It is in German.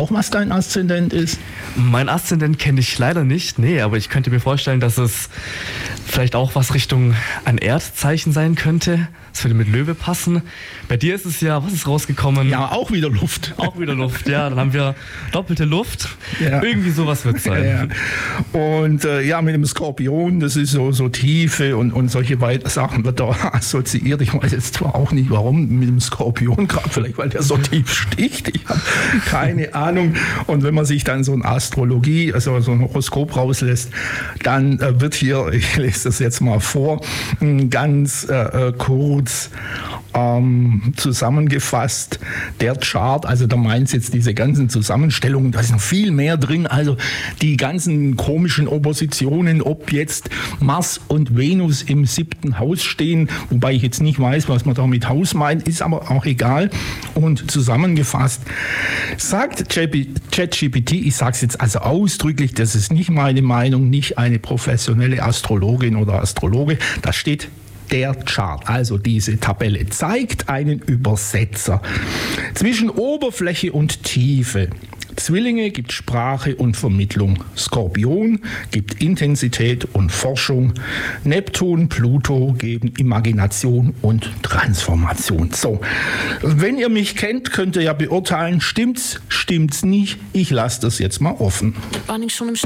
auch, was dein Aszendent ist? Mein Aszendent kenne ich leider nicht, nee, aber ich könnte mir vorstellen, dass es vielleicht auch was Richtung ein Erdzeichen sein könnte. Das würde mit Löwe passen. Bei dir ist es ja, was ist rausgekommen? Ja, auch wieder Luft. Auch wieder Luft, ja. Dann haben wir doppelte Luft. Ja. Irgendwie sowas wird es sein. Ja. Und mit dem Skorpion, das ist so Tiefe und solche Sachen wird da assoziiert. Ich weiß jetzt zwar auch nicht, warum mit dem Skorpion, gerade vielleicht, weil der so tief sticht. Ich habe keine Ahnung. Und wenn man sich dann so eine Astrologie, also so ein Horoskop rauslässt, dann wird hier, ich lese das jetzt mal vor, ganz kurz zusammengefasst, der Chart, also da meint es jetzt diese ganzen Zusammenstellungen, da ist noch viel mehr drin, also die ganzen komischen Oppositionen, ob jetzt Mars und Venus im 7. Haus stehen, wobei ich jetzt nicht weiß, was man da mit Haus meint, ist aber auch egal. Und zusammengefasst sagt ChatGPT, ich sage es jetzt also ausdrücklich, das ist nicht meine Meinung, nicht eine professionelle Astrologin oder Astrologe, da steht der Chart, also diese Tabelle, zeigt einen Übersetzer zwischen Oberfläche und Tiefe. Zwillinge gibt Sprache und Vermittlung. Skorpion gibt Intensität und Forschung. Neptun, Pluto geben Imagination und Transformation. So, wenn ihr mich kennt, könnt ihr ja beurteilen, stimmt's nicht. Ich lasse das jetzt mal offen. War nicht schon im